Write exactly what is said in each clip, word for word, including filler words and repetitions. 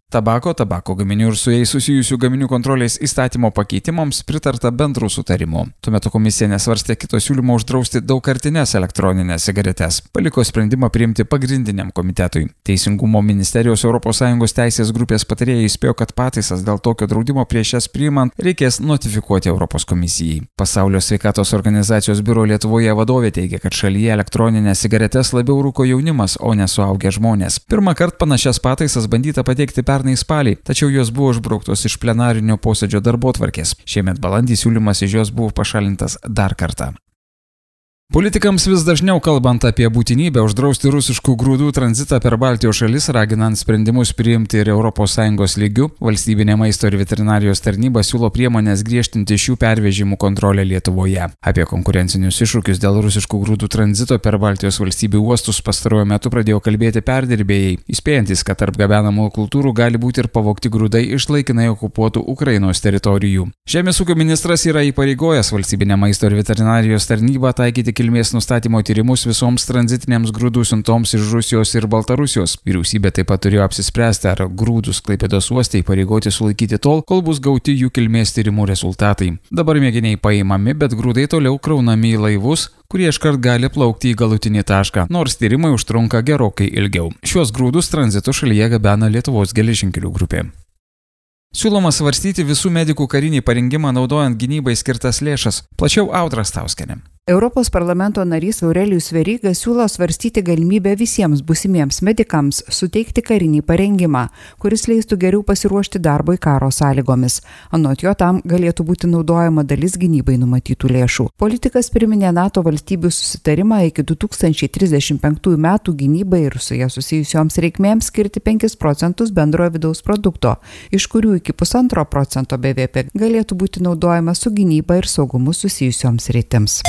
Tabako, tabako gaminių ir su jais susijusių gaminių kontrolės įstatymo pakeitimams pritarta bendrų sutarimų. Tuo metu komisija nesvarstė kito siūlymo uždrausti daugkartines elektroninės cigaretes. Paliko sprendimą priimti pagrindiniam komitetui. Teisingumo ministerijos Europos Sąjungos teisės grupės patarėjai įspėjo, kad pataisas dėl tokio draudimo prieš jas priimant reikės notifikuoti Europos komisijai. Pasaulio sveikatos organizacijos biuro Lietuvoje vadovė teigia, kad šalyje elektroninės cigaretes labiau rūko jaunimas, o ne suaugę žmonės. Pirmą kartą panašias pataisas bandyta pateikti per pernai spalį, tačiau jos buvo išbrauktos iš plenarinio posėdžio darbotvarkės. Šiemet balandį siūlymas iš jos buvo pašalintas dar kartą. Politikams vis dažniau kalbant apie būtinybę uždrausti rusiškų grūdų tranzitą per Baltijos šalis, raginant sprendimus priimti ir Europos Sąjungos lygių, Valstybinė maisto ir veterinarijos tarnyba siūlo priemonės griežtinti šių pervežimų kontrolę Lietuvoje. Apie konkurencinius iššūkius dėl rusiškų grūdų tranzito per Baltijos valstybių uostus pastaruoju metu pradėjo kalbėti perdirbėjai, įspėjantis, kad tarp gabenamų kultūrų gali būti ir pavogti grūdai iš laikinai okupuotų Ukrainos teritorijų. Žemės ūkio ministras yra įpareigojęs Valstybinę maisto ir veterinarijos tarnybą taikyti kilmės nustatymo tyrimus visoms tranzitinėms grūdų siuntoms iš Rusijos ir Baltarusijos. Vyriausybė taip pat turėjo apsispręsti, ar grūdus Klaipėdos uoste įpareigoti sulaikyti tol, kol bus gauti jų kilmės tyrimų rezultatai. Dabar mėginiai paimami, bet grūdai toliau kraunami į laivus, kurie iškart gali plaukti į galutinį tašką, nors tyrimai užtrunka gerokai ilgiau. Šios grūdus tranzito šalyje gabena Lietuvos geležinkelių grupė. Siūloma svarstyti visų medikų karinį parengimą naudojant gynybai skirtas lėšas. Plačiau Audra Stauskienė. Europos parlamento narys Aurelijus Veryga siūlo svarstyti galimybę visiems būsimiems medikams suteikti karinį parengimą, kuris leistų geriau pasiruošti darbui karo sąlygomis. Anot jo, tam galėtų būti naudojama dalis gynybai numatytų lėšų. Politikas priminė NATO valstybių susitarimą iki du tūkstančiai trisdešimt penktųjų metų gynybai ir su ja susijusioms reikmėms skirti penkis procentus bendrojo vidaus produkto, iš kurių iki pusantro procento B V P galėtų būti naudojama su gynyba ir saugumu susijusioms rytims.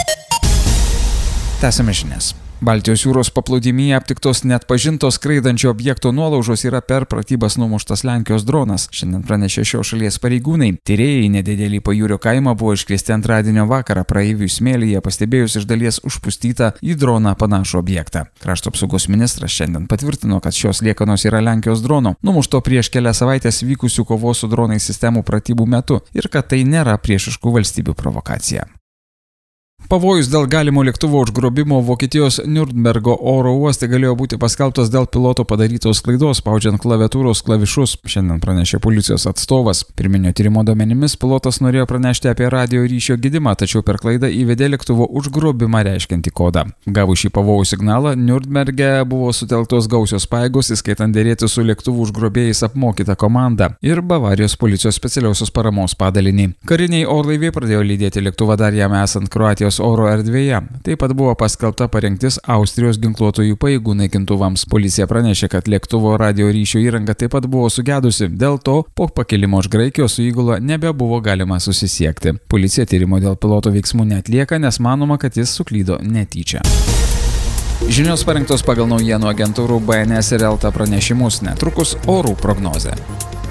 Tęsiame žinias. Baltijos jūros paplūdimyje aptiktos neatpažintos skraidančio objekto nuolaužos yra per pratybas numuštas Lenkijos dronas. Šiandien pranešė šios šalies pareigūnai. Tyrėjai nedidelį Pajūrio kaimą buvo iškviesti antradienio vakarą praeivių smėlyje, pastebėjus iš dalies užpustytą į droną panašų objektą. Krašto apsaugos ministras šiandien patvirtino, kad šios liekanos yra Lenkijos drono, numušto prieš kelias savaitės vykusių kovos su dronais sistemų pratybų metu ir kad tai nėra priešiškų valstybių provokacija. Pavojus dėl galimo lėktuvo užgrobimo Vokietijos Nürnbergo oro uoste galėjo būti paskelbtas dėl piloto padarytos klaidos, spaudžiant klaviatūros klavišus, šiandien pranešė policijos atstovas. Pirminio tyrimo duomenimis pilotas norėjo pranešti apie radio ryšio gedimą, tačiau per klaidą įvedė lėktuvo užgrobimą reiškiantį kodą. Gavus šį pavojų signalą, Nürnberge buvo sutelktos gausios pajėgos, įskaitant dėrėti su lėktuvų užgrobėjais apmokytą komandą ir Bavarijos policijos specialiosios paramos padalinį. Kariniai orlaiviai pradėjo lydėti lėktuvą dar jam esant Kroatijos oro erdvėje. Taip pat buvo paskelbta parengtis Austrijos ginkluotojų pajėgų naikintuvams. Policija pranešė, kad lėktuvo radio ryšio įranga taip pat buvo sugedusi, dėl to po pakilimo iš Graikijos su įgula nebebuvo galima susisiekti. Policija tyrimo dėl piloto veiksmų neatlieka, nes manoma, kad jis suklydo netyčia. Žinios parengtos pagal naujienų agentūrų B N S ir Elta pranešimus, netrukus orų prognozė.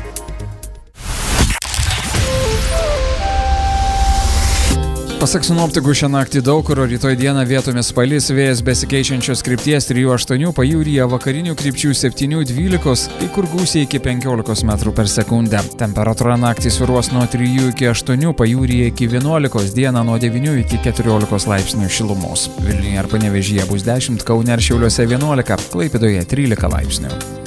Pasak sinoptikų, šią naktį daug kur, rytoj dieną vietomis palis, vėjas besikeičiančios krypties trijų aštuonių, pajūryje vakarinių krypčių septynių dvylikos, kai kur gūsiai iki penkiolikos metrų per sekundę. Temperatūra naktį svyruos nuo trijų iki aštuonių, pajūryje iki vienuolikos, dieną nuo devynių iki keturiolikos laipsnių šilumos. Vilniuje ar Panevėžyje bus dešimt, Kaune ir Šiauliuose vienuolika, Klaipėdoje trylika laipsnių.